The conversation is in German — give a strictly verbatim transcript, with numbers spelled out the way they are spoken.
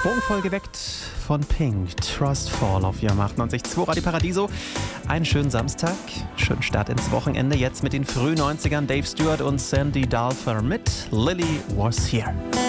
Schwungvoll geweckt von Pink, Trust Fall auf Ihrem achtundneunzig Komma zwei Radio Paradiso. Einen schönen Samstag, schönen Start ins Wochenende. Jetzt mit den frühen neunzigern Dave Stewart und Sandy Dalfer mit Lily Was Here.